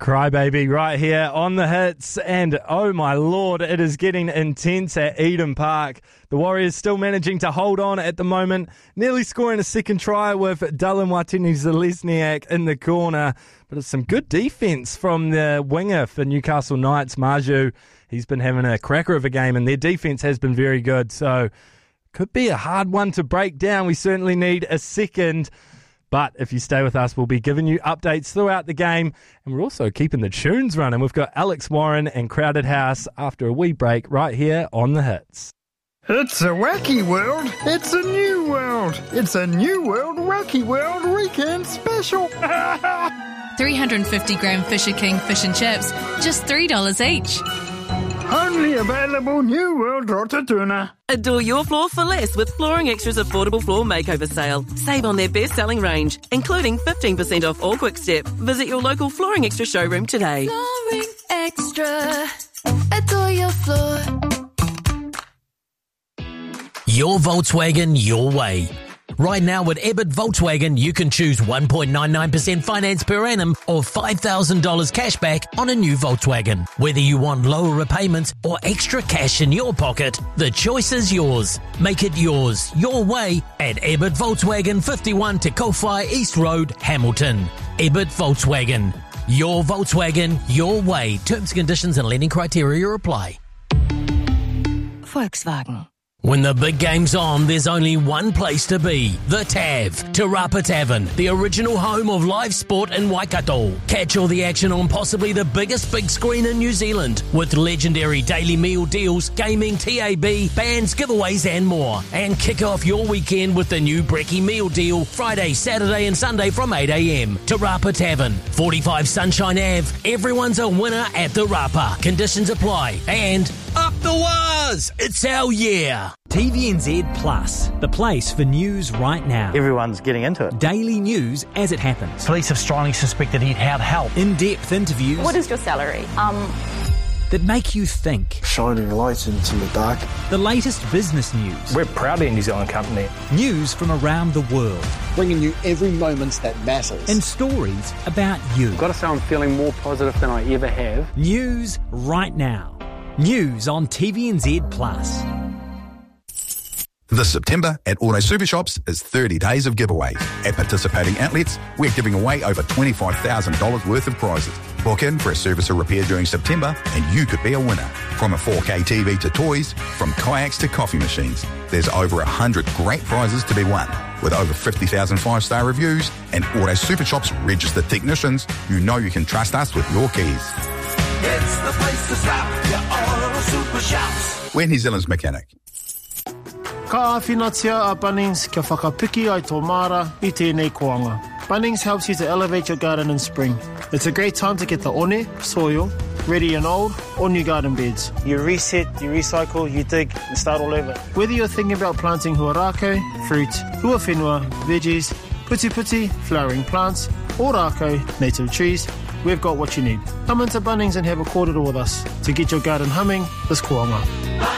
Crybaby right here on the hits, and oh my lord, it is getting intense at Eden Park. The Warriors still managing to hold on at the moment, nearly scoring a second try with Dylan Watene-Zelezniak in the corner, but it's some good defence from the winger for Newcastle Knights, Maju. He's been having a cracker of a game, and their defence has been very good, so could be a hard one to break down. We certainly need a second. But if you stay with us, we'll be giving you updates throughout the game. And we're also keeping the tunes running. We've got Alex Warren and Crowded House after a wee break right here on The Hits. It's a wacky world. It's a new world. It's a new world, wacky world weekend special. 350-gram Fisher King fish and chips, just $3 each. Only available New World Rotatuna. Adore your floor for less with Flooring Extra's affordable floor makeover sale. Save on their best-selling range, including 15% off all Quick Step. Visit your local Flooring Extra showroom today. Flooring Extra. Adore your floor. Your Volkswagen, your way. Right now at Ebbett Volkswagen, you can choose 1.99% finance per annum or $5,000 cash back on a new Volkswagen. Whether you want lower repayments or extra cash in your pocket, the choice is yours. Make it yours, your way at Ebbett Volkswagen, 51 Te Kowhai East Road, Hamilton. Ebbett Volkswagen. Your Volkswagen, your way. Terms, conditions and lending criteria apply. Volkswagen. When the big game's on, there's only one place to be. The TAV, Te Rapa Tavern, the original home of live sport in Waikato. Catch all the action on possibly the biggest big screen in New Zealand, with legendary daily meal deals, gaming, TAB, bands, giveaways and more. And kick off your weekend with the new Brekkie meal deal, Friday, Saturday and Sunday from 8 a.m. Te Rapa Tavern, 45 Sunshine Ave. Everyone's a winner at the Rapa. Conditions apply. And up the waz! It's our year! TVNZ Plus, the place for news right now. Everyone's getting into it. Daily news as it happens. Police have strongly suspected he'd had help. In-depth interviews. What is your salary? That make you think. Shining lights into the dark. The latest business news. We're proudly a New Zealand company. News from around the world. Bringing you every moment that matters. And stories about you. I've got to say I'm feeling more positive than I ever have. News right now. News on TVNZ Plus. This September at Auto Super Shops is 30 days of giveaways. At participating outlets, we're giving away over $25,000 worth of prizes. Book in for a service or repair during September and you could be a winner. From a 4K TV to toys, from kayaks to coffee machines, there's over 100 great prizes to be won. With over 50,000 five-star reviews and Auto Super Shops registered technicians, you know you can trust us with your keys. It's the place to stop, your Auto Super Shops. We're New Zealand's mechanic. Ka awhinatia a Bunnings kia whakapiki ai tō mara I tēnei koanga. Bunnings helps you to elevate your garden in spring. It's a great time to get the one, soil, ready in old or new garden beds. You reset, you recycle, you dig and start all over. Whether you're thinking about planting huarako, fruit, huawhenua, veggies, puti-puti, flowering plants, or rako, native trees, we've got what you need. Come into Bunnings and have a kōrero with us to get your garden humming this koanga.